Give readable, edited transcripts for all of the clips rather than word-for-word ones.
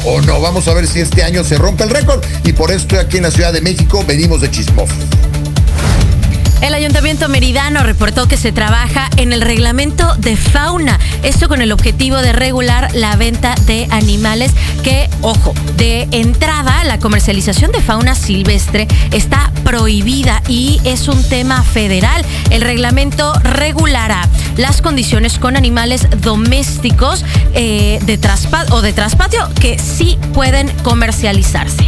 o no. Vamos a ver si este año se rompe el récord y por esto aquí en la Ciudad de México venimos de chismosos. El Ayuntamiento Meridano reportó que se trabaja en el reglamento de fauna, esto con el objetivo de regular la venta de animales que, ojo, de entrada la comercialización de fauna silvestre está prohibida y es un tema federal. El reglamento regulará las condiciones con animales domésticos de traspatio que sí pueden comercializarse.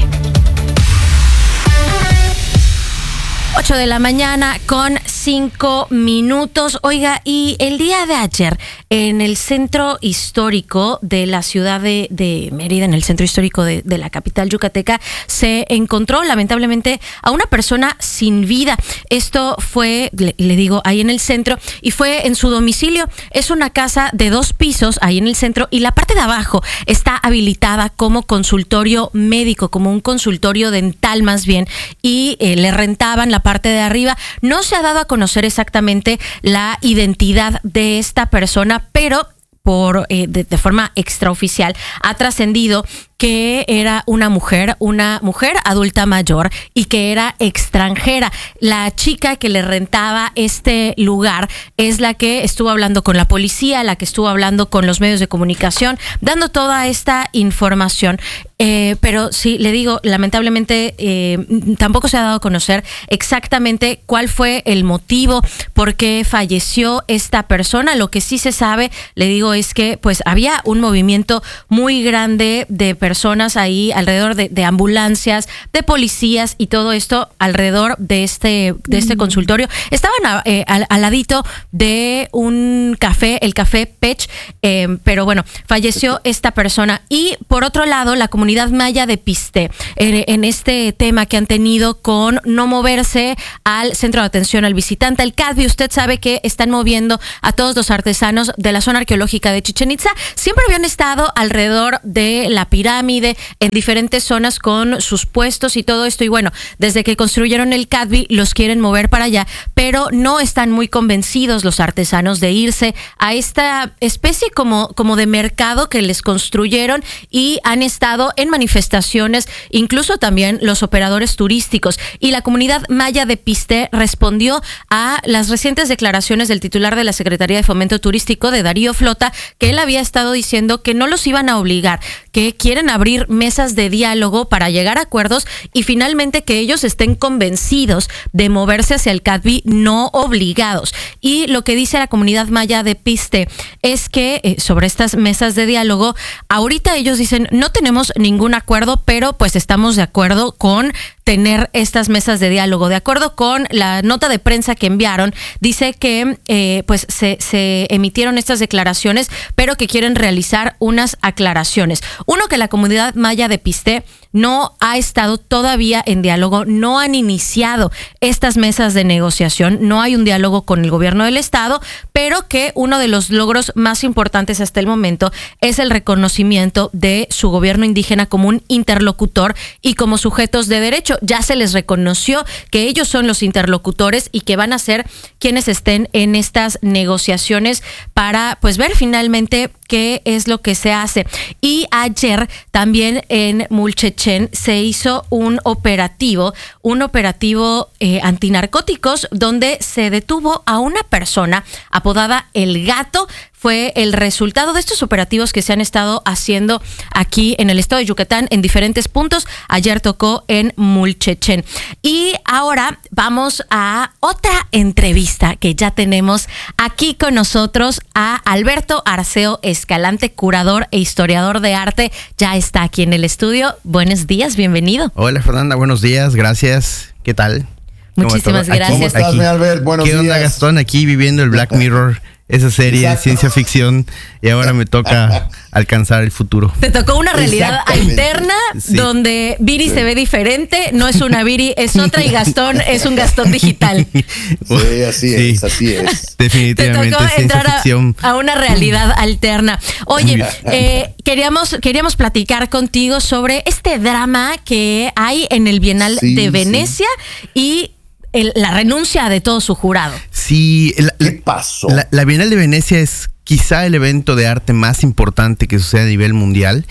8 de la mañana con 5 minutos. Oiga, y el día de ayer en el centro histórico de la ciudad de Mérida, en el centro histórico de la capital yucateca, se encontró lamentablemente a una persona sin vida. Esto fue, le digo, ahí en el centro y fue en su domicilio. Es una casa de 2 pisos ahí en el centro y la parte de abajo está habilitada como consultorio médico, como un consultorio dental más bien, y le rentaban la parte de arriba. No se ha dado a conocer exactamente la identidad de esta persona, pero de forma extraoficial ha trascendido que era una mujer adulta mayor y que era extranjera. La chica que le rentaba este lugar es la que estuvo hablando con la policía, la que estuvo hablando con los medios de comunicación, dando toda esta información. Pero sí, le digo, lamentablemente tampoco se ha dado a conocer exactamente cuál fue el motivo por qué falleció esta persona. Lo que sí se sabe, le digo, es que pues había un movimiento muy grande de personas ahí alrededor de ambulancias, de policías y todo esto alrededor de este consultorio. Estaban al ladito de un café, el Café Pech, pero bueno, falleció esta persona. Y por otro lado, la comunidad maya de Piste, en este tema que han tenido con no moverse al centro de atención al visitante, el CADVI, usted sabe que están moviendo a todos los artesanos de la zona arqueológica de Chichén Itzá. Siempre habían estado alrededor de la pirámide, en diferentes zonas con sus puestos y todo esto. Y bueno, desde que construyeron el CADVI los quieren mover para allá, pero no están muy convencidos los artesanos de irse a esta especie como de mercado que les construyeron, y han estado en manifestaciones, incluso también los operadores turísticos. Y la comunidad maya de Piste respondió a las recientes declaraciones del titular de la Secretaría de Fomento Turístico, de Darío Flota, que él había estado diciendo que no los iban a obligar, que quieren abrir mesas de diálogo para llegar a acuerdos y finalmente que ellos estén convencidos de moverse hacia el CADVI, no obligados. Y lo que dice la comunidad maya de Piste es que sobre estas mesas de diálogo, ahorita ellos dicen no tenemos ningún acuerdo, pero pues estamos de acuerdo con tener estas mesas de diálogo. De acuerdo con la nota de prensa que enviaron, dice que pues se emitieron estas declaraciones, pero que quieren realizar unas aclaraciones. Uno, que la comunidad maya de Piste no ha estado todavía en diálogo, no han iniciado estas mesas de negociación, no hay un diálogo con el gobierno del estado, pero que uno de los logros más importantes hasta el momento es el reconocimiento de su gobierno indígena como un interlocutor y como sujetos de derecho. Ya se les reconoció que ellos son los interlocutores y que van a ser quienes estén en estas negociaciones para pues ver finalmente qué es lo que se hace. Y ayer también en Mulchechen se hizo un operativo antinarcóticos, donde se detuvo a una persona apodada El Gato. Fue el resultado de estos operativos que se han estado haciendo aquí en el estado de Yucatán en diferentes puntos. Ayer tocó en Mulchechen. Y ahora vamos a otra entrevista que ya tenemos aquí con nosotros a Alberto Arceo Escalante, curador e historiador de arte. Ya está aquí en el estudio. Buenos días, bienvenido. Hola Fernanda, buenos días, gracias. ¿Qué tal? Muchísimas gracias. ¿Cómo estás, mi Albert? Buenos días. ¿Qué onda, Gastón? Aquí viviendo el Black Mirror, esa serie de ciencia ficción, y ahora me toca alcanzar el futuro. Te tocó una realidad alterna, sí, donde Viri se ve diferente, no es una Viri, es otra, y Gastón es un Gastón digital. Sí, así es. Definitivamente. Te tocó entrar a una realidad alterna. Oye, queríamos platicar contigo sobre este drama que hay en el Bienal de Venecia y la renuncia de todo su jurado. Sí. ¿Qué pasó? La Bienal de Venecia es quizá el evento de arte más importante que sucede a nivel mundial.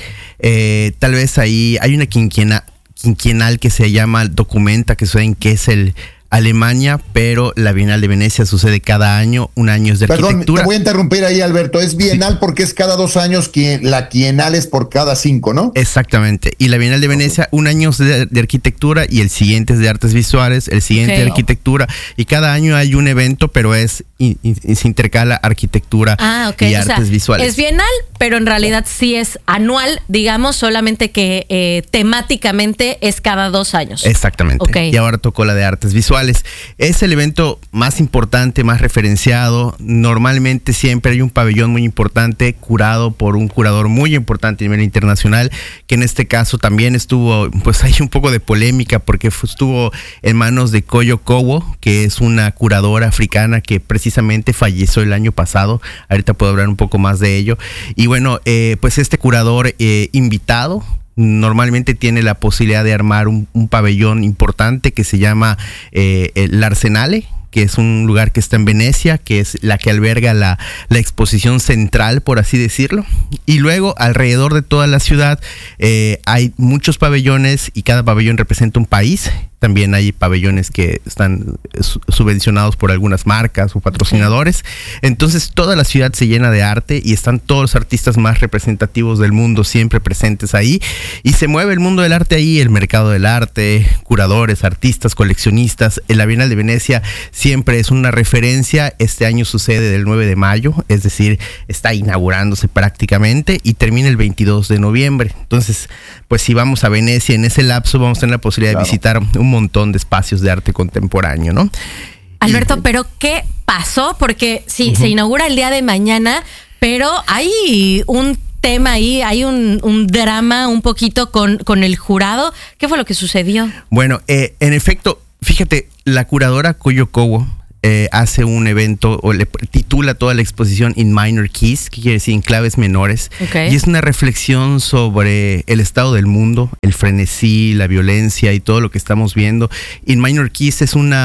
Tal vez ahí hay una quinquenal que se llama Documenta, que sucede en Kessel, Alemania, pero la Bienal de Venecia sucede cada año, un año es de arquitectura. Te voy a interrumpir ahí, Alberto, es bienal porque es cada 2 años, la quinquenal es por cada 5, ¿no? Exactamente, y la Bienal de Venecia, un año es de arquitectura y el siguiente es de artes visuales, el siguiente de arquitectura, y cada año hay un evento, pero se intercala arquitectura y artes visuales. Es bienal, pero en realidad sí es anual, digamos, solamente que temáticamente es cada 2 años. Exactamente, y ahora tocó la de artes visuales. Es el evento más importante, más referenciado. Normalmente siempre hay un pabellón muy importante curado por un curador muy importante a nivel internacional, que en este caso también estuvo, pues hay un poco de polémica porque estuvo en manos de Koyo Kowo, que es una curadora africana que precisamente falleció el año pasado. Ahorita puedo hablar un poco más de ello. Y bueno, pues este curador invitado normalmente tiene la posibilidad de armar un pabellón importante que se llama el Arsenale, que es un lugar que está en Venecia, que es la que alberga la exposición central, por así decirlo. Y luego, alrededor de toda la ciudad, hay muchos pabellones y cada pabellón representa un país. También hay pabellones que están subvencionados por algunas marcas o patrocinadores. Entonces toda la ciudad se llena de arte y están todos los artistas más representativos del mundo siempre presentes ahí. Y se mueve el mundo del arte ahí, el mercado del arte, curadores, artistas, coleccionistas. La Bienal de Venecia siempre es una referencia. Este año sucede del 9 de mayo, es decir, está inaugurándose prácticamente y termina el 22 de noviembre. Entonces, pues si vamos a Venecia en ese lapso, vamos a tener la posibilidad de visitar un montón de espacios de arte contemporáneo, ¿no? Alberto, pero ¿qué pasó? Porque sí, se inaugura el día de mañana, pero hay un tema ahí, hay un drama un poquito con el jurado. ¿Qué fue lo que sucedió? Bueno, en efecto, fíjate, la curadora Koyo Kowo hace un evento o le titula toda la exposición In Minor Keys, que quiere decir en claves menores, y es una reflexión sobre el estado del mundo, el frenesí, la violencia y todo lo que estamos viendo. In Minor Keys es un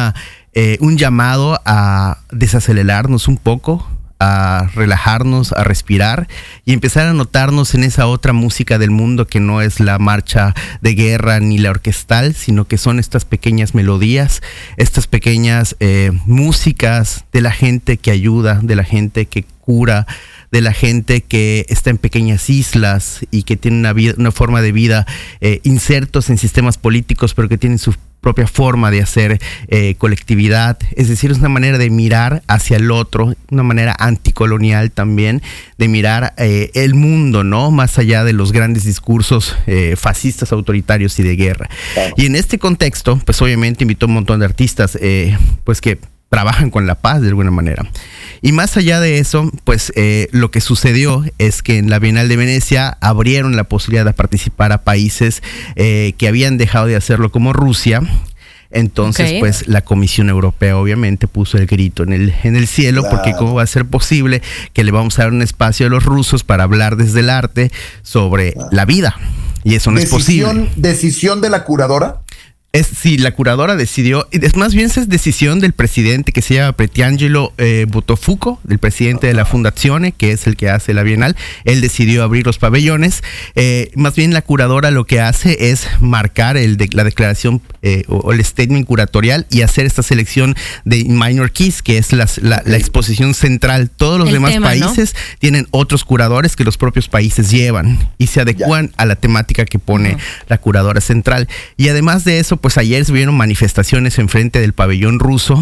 llamado a desacelerarnos un poco, a relajarnos, a respirar y empezar a notarnos en esa otra música del mundo que no es la marcha de guerra ni la orquestal, sino que son estas pequeñas melodías, estas pequeñas músicas de la gente que ayuda, de la gente que cura, de la gente que está en pequeñas islas y que tiene una forma de vida insertos en sistemas políticos, pero que tienen su propia forma de hacer colectividad. Es decir, es una manera de mirar hacia el otro, una manera anticolonial también, de mirar el mundo, ¿no? Más allá de los grandes discursos fascistas, autoritarios y de guerra. Y en este contexto, pues obviamente invitó a un montón de artistas, pues que trabajan con la paz de alguna manera. Y más allá de eso, pues lo que sucedió es que en la Bienal de Venecia abrieron la posibilidad de participar a países que habían dejado de hacerlo, como Rusia. Entonces, pues la Comisión Europea obviamente puso el grito en el cielo, porque cómo va a ser posible que le vamos a dar un espacio a los rusos para hablar desde el arte sobre la vida. Y eso no es posible. ¿Decisión de la curadora? Sí, la curadora decidió, más bien es decisión del presidente que se llama Pretiangelo Buttafuoco, del presidente de la Fundazione, que es el que hace la Bienal. Él decidió abrir los pabellones. Más bien la curadora lo que hace es marcar la declaración o el statement curatorial y hacer esta selección de Minor Keys, que es la exposición central. Todos los demás países tienen otros curadores que los propios países llevan y se adecuan a la temática que pone la curadora central. Y además de eso, pues ayer se vieron manifestaciones enfrente del pabellón ruso,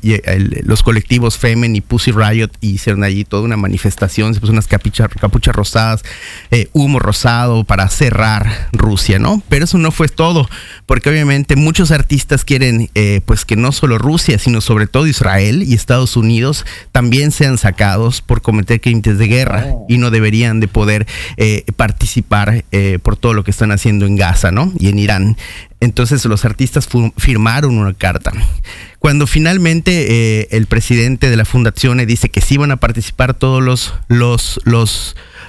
los colectivos Femen y Pussy Riot hicieron allí toda una manifestación, se puso unas capuchas rosadas, humo rosado para cerrar Rusia, ¿no? Pero eso no fue todo, porque obviamente muchos artistas quieren pues que no solo Rusia, sino sobre todo Israel y Estados Unidos también sean sacados por cometer crímenes de guerra y no deberían de poder participar por todo lo que están haciendo en Gaza, ¿no? Y en Irán. Entonces los artistas firmaron una carta. Cuando finalmente el presidente de la Fundazione dice que sí van a participar todos los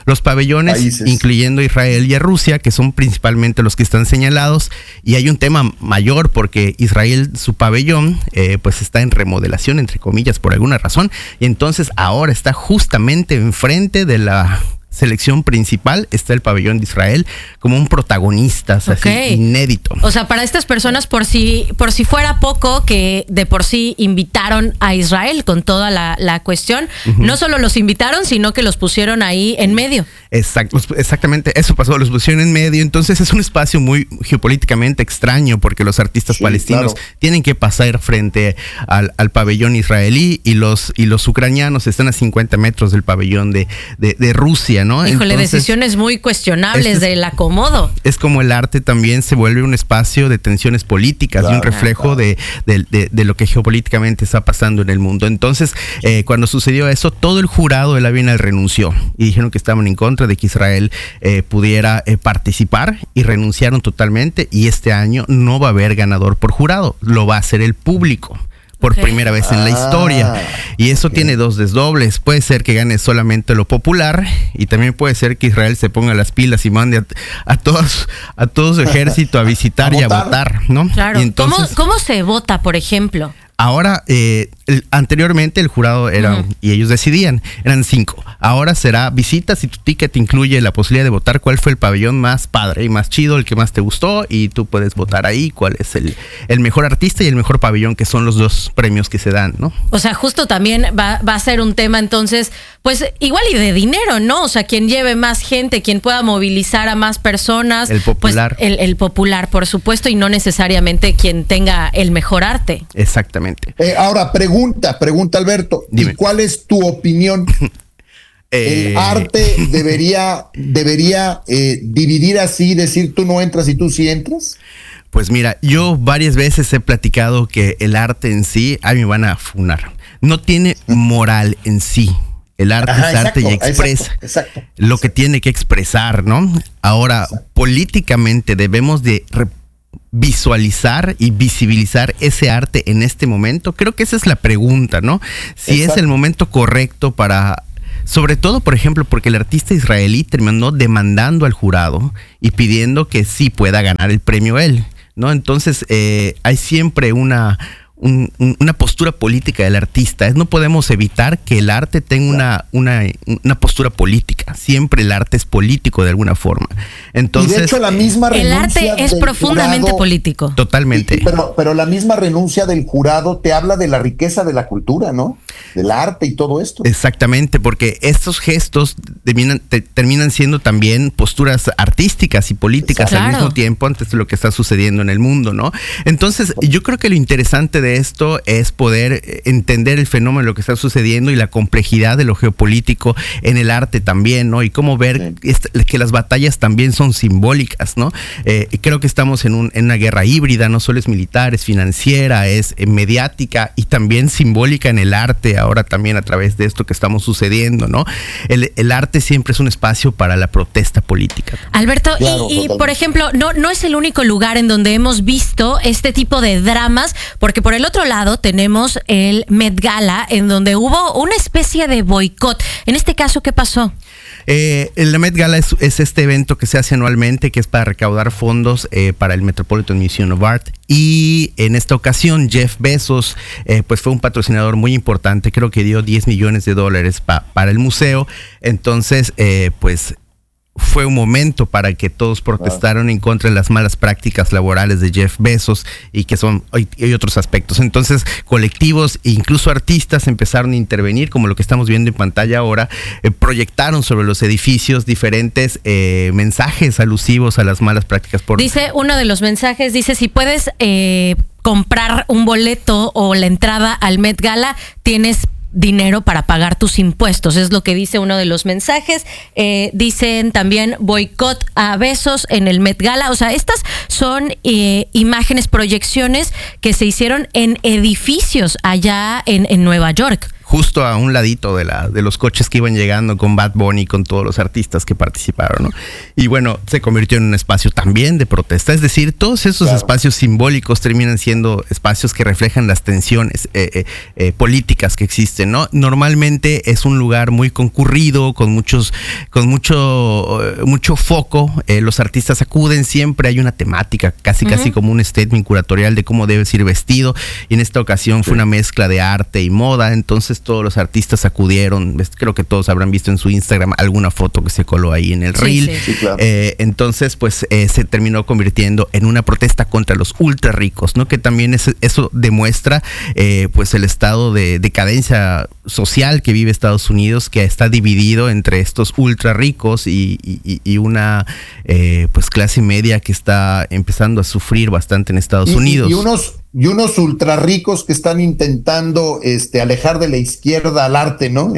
los pabellones, países, incluyendo Israel y a Rusia, que son principalmente los que están señalados, y hay un tema mayor porque Israel, su pabellón, pues está en remodelación, entre comillas, por alguna razón, y entonces ahora está justamente enfrente de la selección principal, está el pabellón de Israel como un protagonista, así, inédito. O sea, para estas personas, por si fuera poco, que de por sí invitaron a Israel con toda la cuestión, no solo los invitaron, sino que los pusieron ahí en medio. Exactamente, eso pasó, los pusieron en medio, entonces es un espacio muy geopolíticamente extraño porque los artistas palestinos tienen que pasar frente al pabellón israelí y los ucranianos están a 50 metros del pabellón de Rusia, ¿no? Híjole, entonces, decisiones muy cuestionables del acomodo. Es como el arte también se vuelve un espacio de tensiones políticas y un reflejo de lo que geopolíticamente está pasando en el mundo. Entonces, cuando sucedió eso, todo el jurado de la Bienal renunció y dijeron que estaban en contra de que Israel pudiera participar y renunciaron totalmente, y este año no va a haber ganador por jurado, lo va a hacer el público. Por primera vez en la historia. Y eso tiene dos desdobles. Puede ser que gane solamente lo popular, y también puede ser que Israel se ponga las pilas y mande a todo su ejército a visitar y a votar, ¿no? Claro. Y entonces, ¿Cómo se vota, por ejemplo? Ahora, anteriormente el jurado era, y ellos decidían, eran 5. Ahora será visitas y tu ticket incluye la posibilidad de votar cuál fue el pabellón más padre y más chido, el que más te gustó, y tú puedes votar ahí cuál es el mejor artista y el mejor pabellón, que son los dos premios que se dan, ¿no? O sea, justo también va a ser un tema entonces, pues igual y de dinero, ¿no? O sea, quien lleve más gente, quien pueda movilizar a más personas. El popular. Pues, el popular, por supuesto, y no necesariamente quien tenga el mejor arte. Exactamente. Ahora, pregunta Alberto. Dime. ¿Y cuál es tu opinión? ¿El arte debería dividir así, decir tú no entras y tú sí entras? Pues mira, yo varias veces he platicado que el arte en sí, a mí me van a funar. No tiene moral en sí. El arte es arte y expresa lo que tiene que expresar, ¿no? Ahora, políticamente debemos de visualizar y visibilizar ese arte en este momento. Creo que esa es la pregunta, ¿no? Si es el momento correcto para... Sobre todo, por ejemplo, porque el artista israelí terminó demandando al jurado y pidiendo que sí pueda ganar el premio él, ¿no? Entonces, hay siempre una postura política del artista. No podemos evitar que el arte tenga una postura política. Siempre el arte es político de alguna forma. Entonces, y de hecho, la misma renuncia el arte es profundamente jurado, político. Totalmente. Pero la misma renuncia del jurado te habla de la riqueza de la cultura, ¿no? Del arte y todo esto. Exactamente, porque estos gestos terminan siendo también posturas artísticas y políticas al mismo tiempo, antes de lo que está sucediendo en el mundo, ¿no? Entonces, yo creo que lo interesante de esto es poder entender el fenómeno de lo que está sucediendo y la complejidad de lo geopolítico en el arte también, ¿no? Y cómo ver que las batallas también son simbólicas, ¿no? Creo que estamos en una guerra híbrida, no solo es militar, es financiera, es mediática y también simbólica en el arte, ahora también a través de esto que estamos sucediendo, ¿no? El arte siempre es un espacio para la protesta política. Alberto, y por ejemplo, no es el único lugar en donde hemos visto este tipo de dramas, porque por el otro lado tenemos el Met Gala, en donde hubo una especie de boicot. En este caso, ¿qué pasó? El Met Gala es este evento que se hace anualmente, que es para recaudar fondos para el Metropolitan Museum of Art, y en esta ocasión Jeff Bezos pues fue un patrocinador muy importante. Creo que dio $10 millones para el museo. Entonces pues fue un momento para que todos protestaron en contra de las malas prácticas laborales de Jeff Bezos y otros aspectos. Entonces, colectivos e incluso artistas empezaron a intervenir, como lo que estamos viendo en pantalla ahora, proyectaron sobre los edificios diferentes mensajes alusivos a las malas prácticas. Dice uno de los mensajes, dice, si puedes comprar un boleto o la entrada al Met Gala, tienes dinero para pagar tus impuestos, es lo que dice uno de los mensajes. Dicen también boicot a Bezos en el Met Gala. O sea, estas son imágenes, proyecciones que se hicieron en edificios allá en Nueva York. justo a un ladito de los coches que iban llegando con Bad Bunny, con todos los artistas que participaron, ¿no? Y bueno, se convirtió en un espacio también de protesta. Es decir, todos esos espacios simbólicos terminan siendo espacios que reflejan las tensiones políticas que existen, ¿no? Normalmente es un lugar muy concurrido, con mucho foco. Los artistas acuden, siempre hay una temática, casi como un statement curatorial de cómo debes ir vestido. Y en esta ocasión fue una mezcla de arte y moda. Entonces todos los artistas acudieron. Creo que todos habrán visto en su Instagram alguna foto que se coló ahí en el reel. Sí, claro. Entonces, pues se terminó convirtiendo en una protesta contra los ultra ricos, ¿no? Que también eso demuestra pues el estado de decadencia social que vive Estados Unidos, que está dividido entre estos ultra ricos y una pues clase media que está empezando a sufrir bastante en Estados Unidos. Y unos ultra ricos que están intentando alejar de la izquierda al arte, ¿no?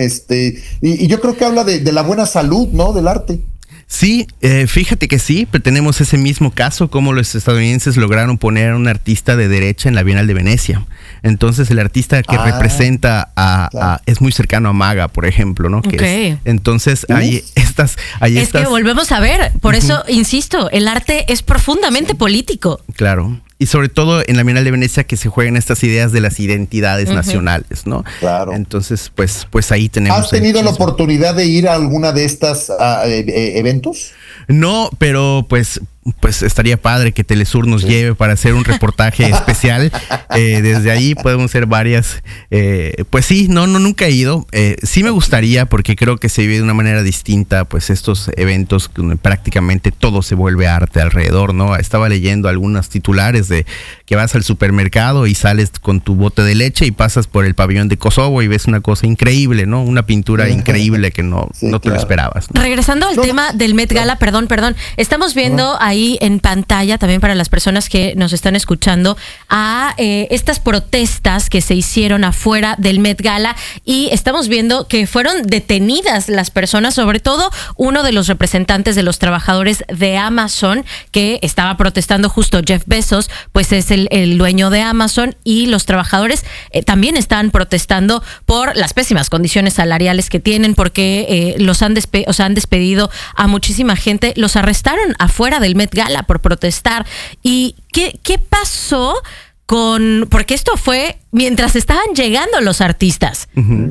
Y yo creo que habla de la buena salud, ¿no? Del arte. Sí, fíjate que sí, pero tenemos ese mismo caso, como los estadounidenses lograron poner a un artista de derecha en la Bienal de Venecia. Entonces el artista que representa es muy cercano a MAGA, por ejemplo, ¿no? Entonces ahí estas. Que volvemos a ver, por eso insisto, el arte es profundamente político. Claro. Y sobre todo en la Bienal de Venecia, que se juegan estas ideas de las identidades nacionales, ¿no? Claro. Entonces, pues ahí tenemos. ¿Has tenido la oportunidad de ir a alguna de estas eventos? No, pero pues estaría padre que Telesur nos lleve para hacer un reportaje especial. Desde ahí podemos hacer varias. Pues sí, nunca he ido. Sí me gustaría, porque creo que se vive de una manera distinta, pues estos eventos donde prácticamente todo se vuelve arte alrededor, ¿no? Estaba leyendo algunos titulares de que vas al supermercado y sales con tu bote de leche y pasas por el pabellón de Kosovo y ves una cosa increíble, ¿no? Una pintura increíble que no te lo esperabas, ¿no? Regresando al tema del Met Gala, perdón. Estamos viendo ahí en pantalla, también para las personas que nos están escuchando, a estas protestas que se hicieron afuera del Met Gala, y estamos viendo que fueron detenidas las personas, sobre todo uno de los representantes de los trabajadores de Amazon, que estaba protestando justo. Jeff Bezos, pues es el dueño de Amazon, y los trabajadores también están protestando por las pésimas condiciones salariales que tienen, porque han despedido a muchísima gente. Los arrestaron afuera del Met Gala por protestar. ¿Y qué pasó porque esto fue mientras estaban llegando los artistas?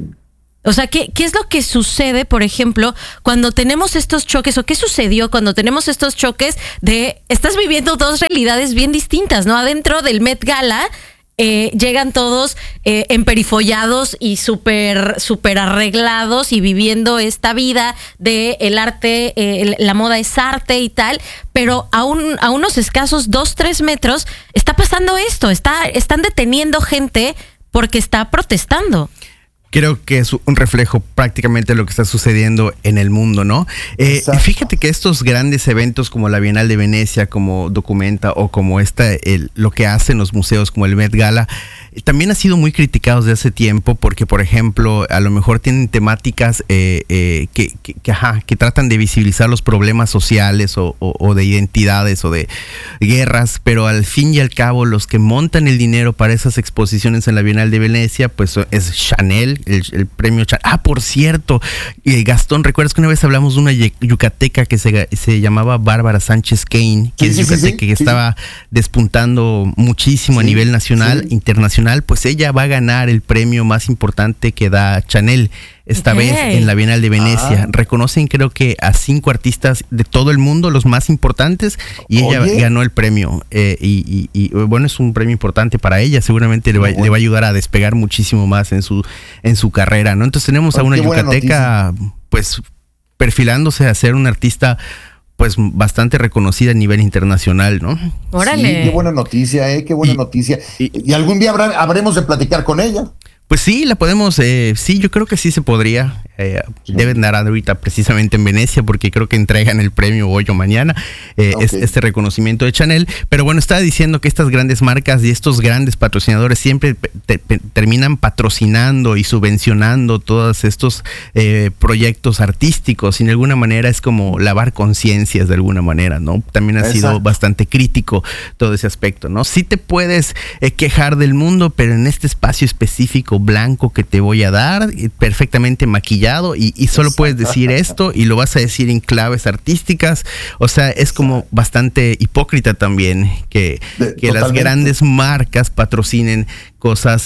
O sea, ¿qué es lo que sucede, por ejemplo, cuando tenemos estos choques? ¿O qué sucedió cuando tenemos estos choques estás viviendo dos realidades bien distintas, ¿no? Adentro del Met Gala llegan todos emperifollados y súper arreglados y viviendo esta vida de el arte, la moda es arte y tal, pero a unos escasos 2-3 metros está pasando esto, están deteniendo gente porque está protestando. Creo que es un reflejo prácticamente de lo que está sucediendo en el mundo, ¿no? Fíjate que estos grandes eventos como la Bienal de Venecia, como Documenta, o como lo que hacen los museos como el Met Gala, también han sido muy criticados de hace tiempo, porque, por ejemplo, a lo mejor tienen temáticas que tratan de visibilizar los problemas sociales o de identidades o de guerras, pero al fin y al cabo los que montan el dinero para esas exposiciones en la Bienal de Venecia, pues es Chanel, el premio Chanel. Por cierto, Gastón, ¿recuerdas que una vez hablamos de una yucateca que se llamaba Bárbara Sánchez Kane, que es yucateca que estaba despuntando muchísimo a nivel nacional, internacional? Pues ella va a ganar el premio más importante que da Chanel esta vez en la Bienal de Venecia. Reconocen, creo que a 5 artistas de todo el mundo, los más importantes, y ella ganó el premio. Y bueno, es un premio importante para ella. Seguramente le va a ayudar a despegar muchísimo más en su carrera, ¿no? Entonces tenemos a una yucateca, pues, perfilándose a ser una artista pues bastante reconocida a nivel internacional, ¿no? Órale. Sí, qué buena noticia, qué buena noticia. Y algún día habremos de platicar con ella. Pues sí, la podemos, sí, yo creo que sí se podría. Deben dar ahorita precisamente en Venecia, porque creo que entregan el premio hoy o mañana, este reconocimiento de Chanel. Pero bueno, estaba diciendo que estas grandes marcas y estos grandes patrocinadores siempre terminan patrocinando y subvencionando todos estos proyectos artísticos, y de alguna manera es como lavar conciencias de alguna manera, ¿no? También ha sido bastante crítico todo ese aspecto, ¿no? Sí te puedes quejar del mundo, pero en este espacio específico blanco que te voy a dar, perfectamente maquillado, y solo puedes decir esto y lo vas a decir en claves artísticas. O sea, es como bastante hipócrita también que las grandes marcas patrocinen cosas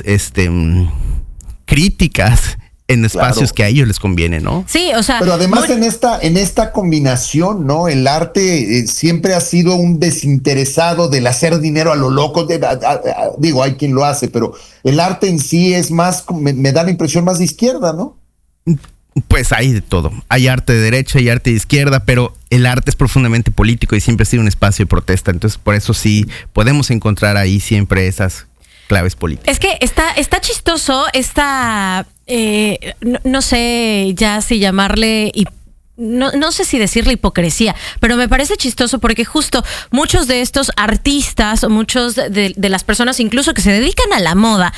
críticas en espacios que a ellos les conviene, ¿no? Sí, o sea. Pero además en esta combinación, ¿no? El arte siempre ha sido un desinteresado del hacer dinero a lo loco. Digo, hay quien lo hace, pero el arte en sí es más, me da la impresión, más de izquierda, ¿no? Pues hay de todo. Hay arte de derecha y arte de izquierda, pero el arte es profundamente político y siempre ha sido un espacio de protesta. Entonces, por eso sí podemos encontrar ahí siempre esas claves políticas. Es que está chistoso no sé ya si llamarle no sé si decirle hipocresía, pero me parece chistoso porque justo muchos de estos artistas, muchos de las personas incluso que se dedican a la moda,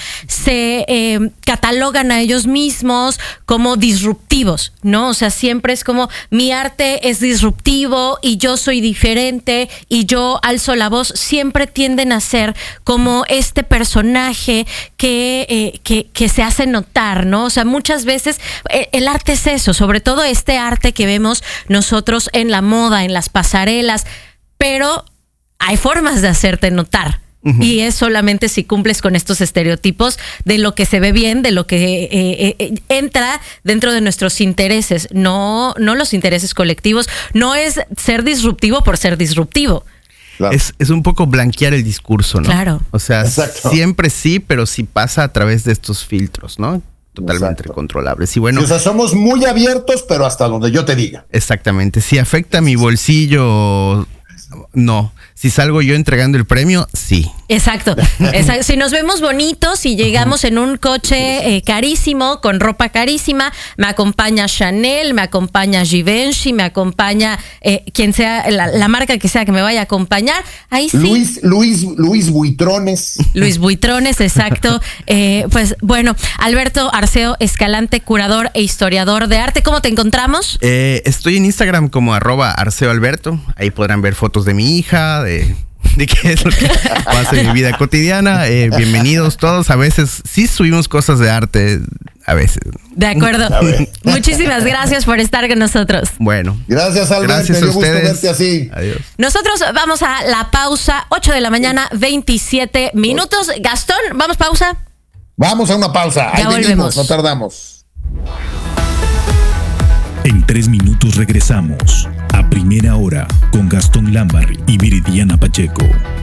se catalogan a ellos mismos como disruptivos, ¿no? O sea, siempre es como mi arte es disruptivo y yo soy diferente y yo alzo la voz. Siempre tienden a ser como este personaje que se hace notar, ¿no? O sea, muchas veces el arte es eso, sobre todo este arte que vemos nosotros en la moda, en las pasarelas, pero hay formas de hacerte notar. Uh-huh. Y es solamente si cumples con estos estereotipos de lo que se ve bien, de lo que entra dentro de nuestros intereses, no los intereses colectivos. No es ser disruptivo por ser disruptivo. Claro. Es un poco blanquear el discurso, ¿no? Claro. O sea, siempre sí, pero sí pasa a través de estos filtros, ¿no? Totalmente controlables. Y bueno, o sea, somos muy abiertos, pero hasta donde yo te diga. Exactamente. Si afecta mi bolsillo, no. Si salgo yo entregando el premio, sí. Exacto. Si nos vemos bonitos y llegamos en un coche carísimo, con ropa carísima, me acompaña Chanel, me acompaña Givenchy, me acompaña quien sea, la marca que sea que me vaya a acompañar. Ahí sí. Luis Buitrones. Luis Buitrones, exacto. Pues bueno, Alberto Arceo Escalante, curador e historiador de arte. ¿Cómo te encontramos? Estoy en Instagram como @ArceoAlberto. Ahí podrán ver fotos de mi hija, de qué es lo que pasa en mi vida cotidiana. Bienvenidos todos. A veces sí subimos cosas de arte, a veces. De acuerdo. Muchísimas gracias por estar con nosotros. Bueno. Gracias, Albert. Gracias me dio a ustedes. Gusto verte así. Adiós. Nosotros vamos a la pausa, 8 de la mañana, 27 minutos. Gastón, ¿vamos pausa? Vamos a una pausa. Ahí venimos, no tardamos. En 3 minutos regresamos a Primera Hora con Gastón Lambarri y Viridiana Pacheco.